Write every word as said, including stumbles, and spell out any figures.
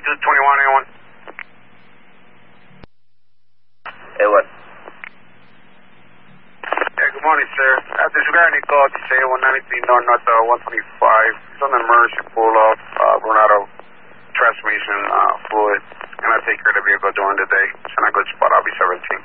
two twenty-one A one. Hey, what? Yeah, good morning, sir. Uh, disregarding the call to say one ninety-three North North uh, one twenty-five. It's on the emergency pull-off. Uh, run out of transmission uh, fluid. And I take care of the vehicle during the day. It's in a good spot. I'll be seventeen.